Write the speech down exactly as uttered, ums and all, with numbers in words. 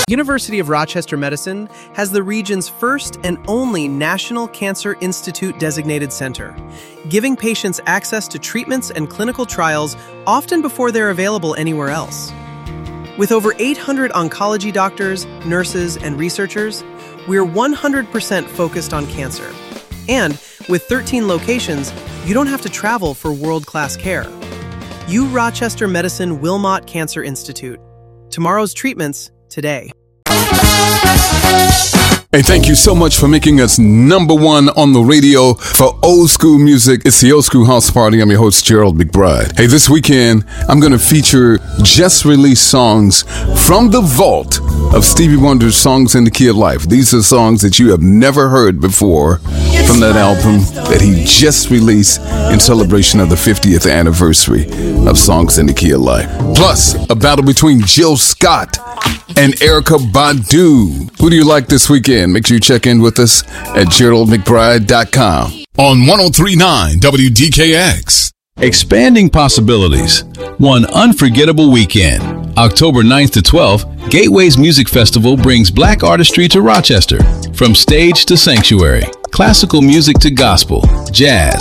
University of Rochester Medicine has the region's first and only National Cancer Institute designated center, giving patients access to treatments and clinical trials often before they're available anywhere else. With over eight hundred oncology doctors, nurses, and researchers, we're one hundred percent focused on cancer. And with thirteen locations, you don't have to travel for world-class care. U Rochester Medicine Wilmot Cancer Institute. Tomorrow's treatments today. Hey, thank you so much for making us number one on the radio for old school music. It's the Old School House Party. I'm your host, Gerald McBride. Hey, this weekend, I'm going to feature just released songs from the vault of Stevie Wonder's Songs in the Key of Life. These are songs that you have never heard before from that album that he just released in celebration of the fiftieth anniversary of Songs in the Key of Life. Plus, a battle between Jill Scott and Erykah Badu. Who do you like this weekend? Make sure you check in with us at gerald mcbride dot com on one oh three point nine W D K X. Expanding possibilities. One unforgettable weekend. October ninth to twelfth, Gateways Music Festival brings black artistry to Rochester. From stage to sanctuary, classical music to gospel, jazz,